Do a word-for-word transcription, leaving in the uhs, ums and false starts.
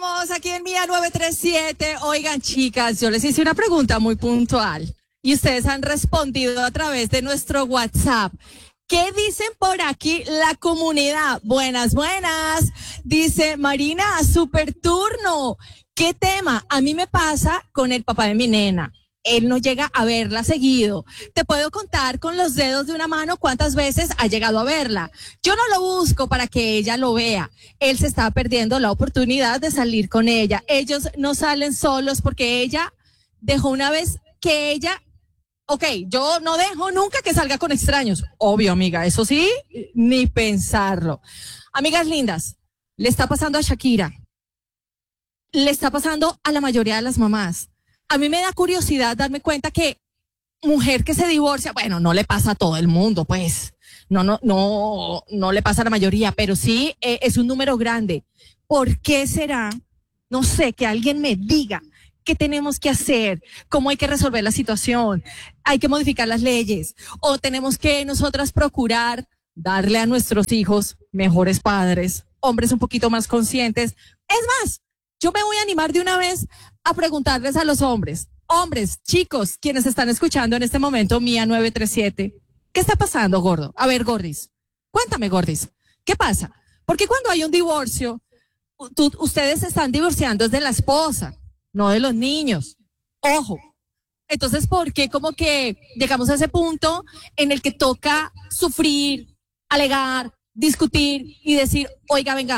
Continuamos aquí en Mía nueve tres siete. Oigan, chicas, yo les hice una pregunta muy puntual y ustedes han respondido a través de nuestro WhatsApp. ¿Qué dicen por aquí la comunidad? Buenas, buenas. Dice Marina, super turno. ¿Qué tema? A mí me pasa con el papá de mi nena. Él no llega a verla seguido. Te puedo contar con los dedos de una mano cuántas veces ha llegado a verla. Yo no lo busco para que ella lo vea. Él se está perdiendo la oportunidad de salir con ella. Ellos no salen solos porque ella dejó una vez que ella... Ok, yo no dejo nunca que salga con extraños. Obvio, amiga, eso sí, ni pensarlo. Amigas lindas, le está pasando a Shakira. Le está pasando a la mayoría de las mamás. A mí me da curiosidad darme cuenta que mujer que se divorcia, bueno, no le pasa a todo el mundo, pues. No, no, no, no le pasa a la mayoría, pero sí eh, es un número grande. ¿Por qué será? No sé, que alguien me diga qué tenemos que hacer, cómo hay que resolver la situación, hay que modificar las leyes, o tenemos que nosotras procurar darle a nuestros hijos mejores padres, hombres un poquito más conscientes. Es más, yo me voy a animar de una vez a preguntarles a los hombres, hombres, chicos, quienes están escuchando en este momento Mía nueve tres siete, ¿qué está pasando, gordo? A ver, Gordis, cuéntame, Gordis, ¿qué pasa? Porque cuando hay un divorcio, tú, ustedes se están divorciando de la esposa, no de los niños. Ojo. Entonces, ¿por qué como que llegamos a ese punto en el que toca sufrir, alegar, discutir y decir, oiga, venga,